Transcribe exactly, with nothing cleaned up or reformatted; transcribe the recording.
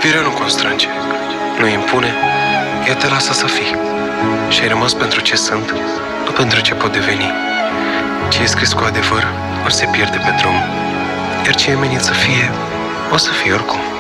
Iubirea nu constrânge, nu impune, ea te lasă să fii. Și ai rămas pentru ce sunt, nu pentru ce pot deveni. Ce e scris cu adevăr, o să se pierde pe drum, iar ce e menit să fie, o să fie oricum.